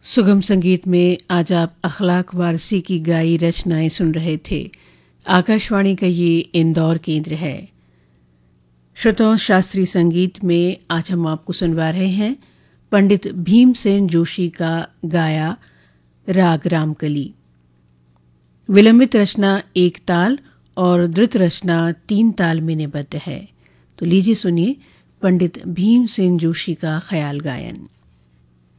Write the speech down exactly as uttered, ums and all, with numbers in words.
सुगम संगीत में आज आप अखलाक वारसी की गाई रचनाएं सुन रहे थे। आकाशवाणी का ये इंदौर केंद्र है। श्रोताओं, शास्त्रीय संगीत में आज हम आपको सुनवा रहे हैं पंडित भीमसेन जोशी का गाया राग रामकली। विलंबित रचना एक ताल और द्रुत रचना तीन ताल में निबद्ध है। तो लीजिए सुनिए पंडित भीमसेन जोशी का ख्याल गायन।